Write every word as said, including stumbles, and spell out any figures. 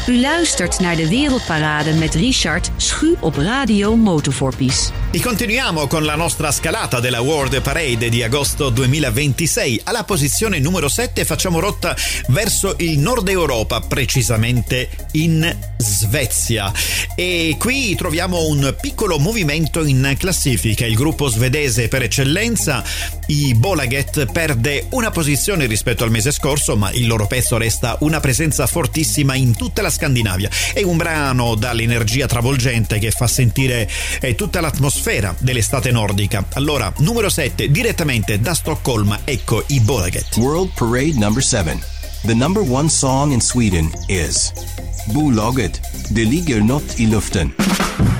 U luistert naar de Wereldparade met Richard Schu op Radio Motorforpies. E continuiamo con la nostra scalata della World Parade di agosto duemilaventisei. Alla posizione numero sette facciamo rotta verso il nord Europa, precisamente in Svezia. E qui troviamo un piccolo movimento in classifica. Il gruppo svedese per eccellenza, i Bolaget, perde una posizione rispetto al mese scorso, ma il loro pezzo resta una presenza fortissima in tutta la Scandinavia. È un brano dall'energia travolgente che fa sentire eh, tutta l'atmosfera dell'estate nordica. Allora, numero sette, direttamente da Stoccolma, ecco i Bolaget. World Parade number seven. The number one song in Sweden is Bolaget, Det ligger något i luften.